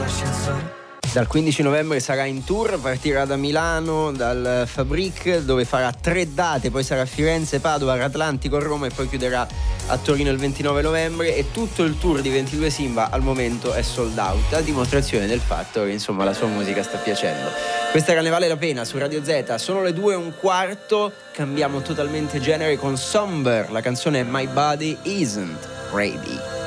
Dal 15 novembre sarà in tour, partirà da Milano, dal Fabric, dove farà 3 date, poi sarà a Firenze, Padova, Atlantico, Roma e poi chiuderà a Torino il 29 novembre, e tutto il tour di 22 Simba al momento è sold out, a dimostrazione del fatto che insomma la sua musica sta piacendo. Questa era Ne Vale la Pena su Radio Z, sono le 2:15, cambiamo totalmente genere con Somber, la canzone My Body Isn't Ready.